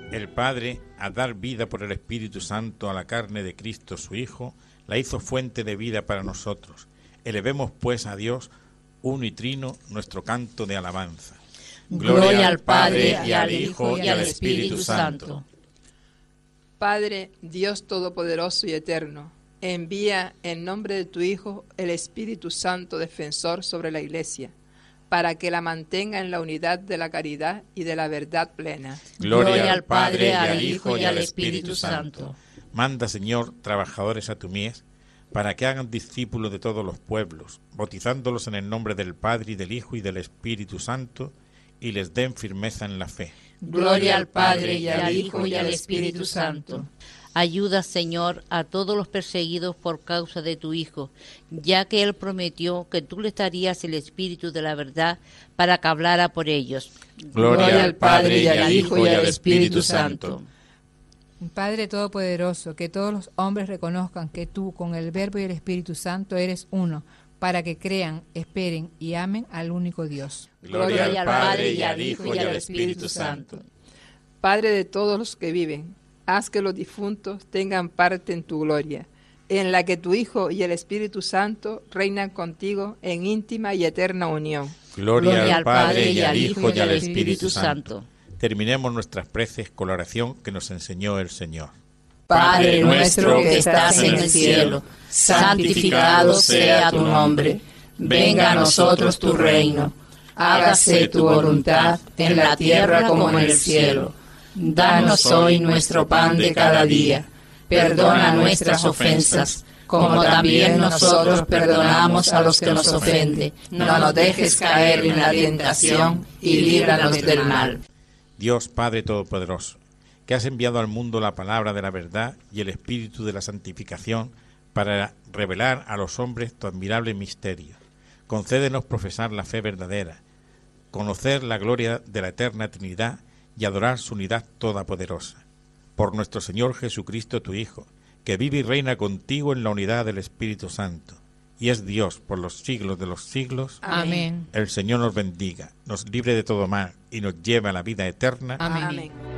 El Padre, a dar vida por el Espíritu Santo a la carne de Cristo su Hijo, la hizo fuente de vida para nosotros. Elevemos pues a Dios, uno y trino, nuestro canto de alabanza. Gloria al Padre, y al Hijo, y al Espíritu Santo. Padre, Dios Todopoderoso y Eterno, envía en nombre de tu Hijo el Espíritu Santo defensor sobre la Iglesia, para que la mantenga en la unidad de la caridad y de la verdad plena. Gloria al Padre, al Hijo y al Espíritu Santo. Manda, Señor, trabajadores a tu mies, para que hagan discípulos de todos los pueblos, bautizándolos en el nombre del Padre y del Hijo y del Espíritu Santo, y les den firmeza en la fe. Gloria al Padre, y al Hijo y al Espíritu Santo. Ayuda, Señor, a todos los perseguidos por causa de tu Hijo, ya que Él prometió que tú les darías el Espíritu de la verdad para que hablara por ellos. Gloria al Padre, y al Hijo y al Espíritu Santo. Padre Todopoderoso, que todos los hombres reconozcan que tú, con el Verbo y el Espíritu Santo, eres uno, para que crean, esperen y amen al único Dios. Gloria al Padre, y al Hijo y al Espíritu Santo. Padre de todos los que viven, haz que los difuntos tengan parte en tu gloria, en la que tu Hijo y el Espíritu Santo reinan contigo en íntima y eterna unión. Gloria al Padre, y al Hijo y al Espíritu Santo. Terminemos nuestras preces con la oración que nos enseñó el Señor. Padre nuestro que estás en el cielo, santificado sea tu nombre. Venga a nosotros tu reino. Hágase tu voluntad en la tierra como en el cielo. Danos hoy nuestro pan de cada día. Perdona nuestras ofensas, como también nosotros perdonamos a los que nos ofenden. No nos dejes caer en la tentación y líbranos del mal. Dios Padre Todopoderoso, que has enviado al mundo la palabra de la verdad y el espíritu de la santificación para revelar a los hombres tu admirable misterio. Concédenos profesar la fe verdadera, conocer la gloria de la eterna Trinidad y adorar su unidad todopoderosa. Por nuestro Señor Jesucristo, tu Hijo, que vive y reina contigo en la unidad del Espíritu Santo, y es Dios por los siglos de los siglos. Amén. El Señor nos bendiga, nos libre de todo mal y nos lleve a la vida eterna. Amén. Amén.